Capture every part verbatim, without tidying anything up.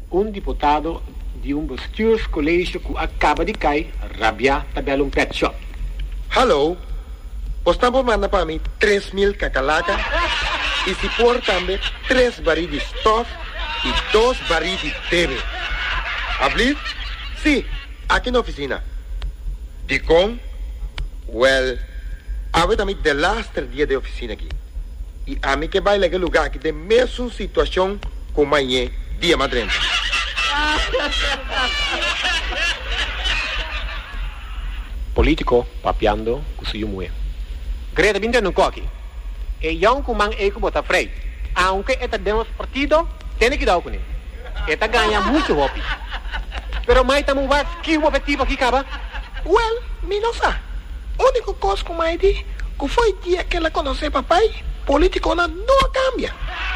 un diputado de um bestuurscollege que acaba de cair, rabia tabela um pet shop. Hallo, postamos manda para mim três mil cacalaca e se por também três barris de stof e dois barris de tebe. Hablir? Sim, aqui na oficina. De com? Well, há também de laster dia de oficina aqui. E a mim que vai naquele lugar aqui de mesma situação como amanhã, dia madrena. Político papiando kusuyu mue. Greta binte no coque. E young kumang e ku bota frei. Aunque eta demos partido, tiene que dar con él. Eta ganha muito hopi. Pero mai tamu vas que o objetivo aqui acaba. Well, mi não sabe. Único coisa que mai di, que foi dia que ela conheceu papai, político não cambia.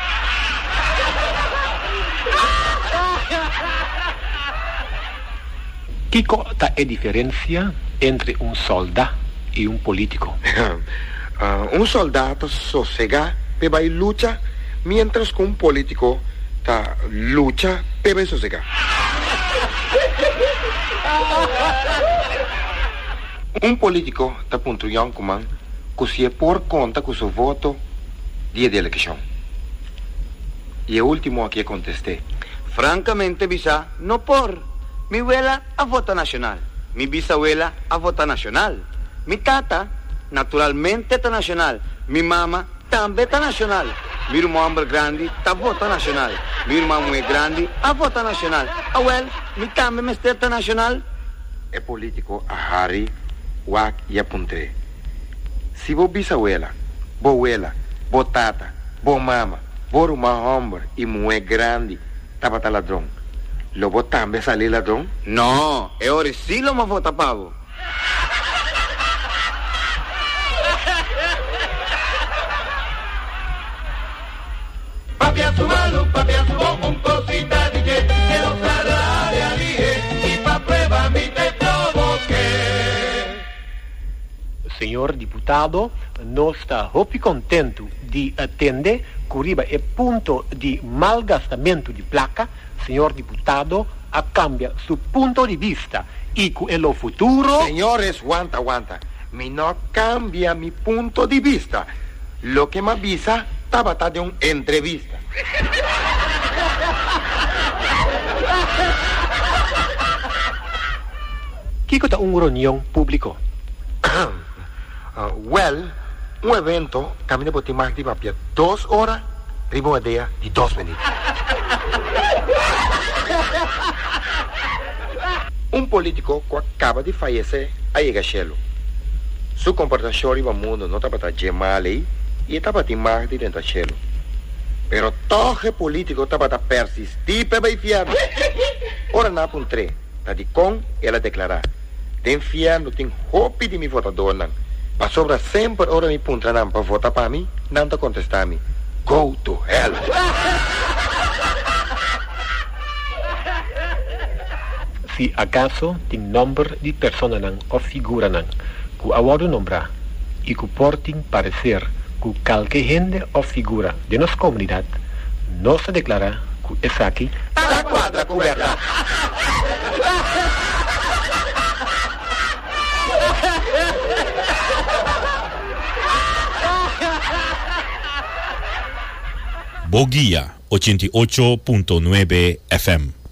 Kiko ta é diferença entre um soldado e um político. uh, um soldado sossega peba e luta, mientras que um político ta luta peba e sossega. Um político ta punto yang kuman que se é por conta com seu voto dia de eleição. E o último aqui contestei. Francamente, bisa, no por. Mi abuela a vota nacional. Mi bisabuela a vota nacional. Mi tata, naturalmente, está nacional. Mi mamá también está nacional. Mi irmão grande está vota nacional. Mi irmã muy grande a vota nacional. Abuel, mi también me está nacional. É político a Harry, Wak e a Puntre. Se vos bisabuela, bo abuela, bo tata, bo mama, bo irmã hombre e muy grande, tava tá ladrão. ¿Lobo también sale ladrón? No, e ora sí lo más vota pavo. Papi a su malo, papi a su bobo, un cosita D J, que no saldrá de alige, y pa' prueba mi te provoqué. Senhor deputado, não está muito contente de atender Curiba é ponto de malgastamento de placa. Senhor deputado, a cambia su punto de vista y que en lo futuro... Señores, aguanta, aguanta. Mi no cambia mi punto de vista. Lo que me avisa, estaba de una entrevista. ¿Qué es una reunión pública? uh, well, un evento camina por ti más de papel dos horas, riba una idea de dos minutos. Um político que acaba de falecer aí gachelo. Su comportação riba mundo não estava de mal aí e estava de mais de dentro chelo. Pero todo político estava a persistir para inferno. Ora na puntre, tá de com ela declarar. De inferno tem hope de mi votador não. Mas sobra sempre ora me puntra não para votar para mim, não tá contestar me. Go to hell. Se acaso tem nombre de persona nan ou figura nan que agora nombrar e que portem parecer que qualquer gente ou figura de nossa comunidade não se declara que é aqui a quadra coberta. Boguía ochenta y ocho punto nueve F M.